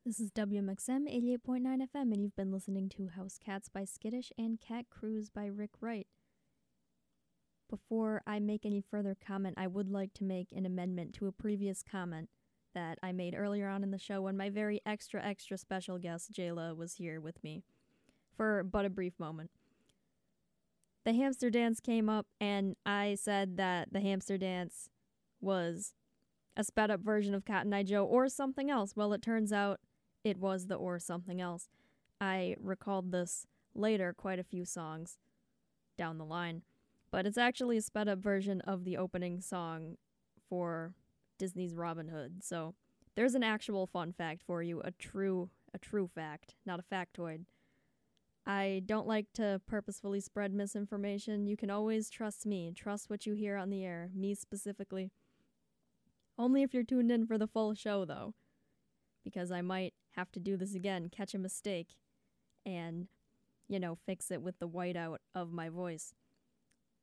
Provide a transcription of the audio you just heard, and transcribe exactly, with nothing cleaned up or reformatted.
This is W M X M eighty-eight point nine F M, and you've been listening to House Cats by Skittish and Cat Cruise by Rick Wright. Before I make any further comment, I would like to make an amendment to a previous comment that I made earlier on in the show when my very extra, extra special guest, Jayla, was here with me for but a brief moment. The hamster dance came up, and I said that the hamster dance was a sped-up version of Cotton Eye Joe or something else. Well, it turns out it was the or something else. I recalled this later, quite a few songs down the line. But it's actually a sped-up version of the opening song for Disney's Robin Hood. So there's an actual fun fact for you, a true a true fact, not a factoid. I don't like to purposefully spread misinformation. You can always trust me. Trust what you hear on the air, me specifically. Only if you're tuned in for the full show, though, because I might have to do this again, catch a mistake, and, you know, fix it with the whiteout of my voice.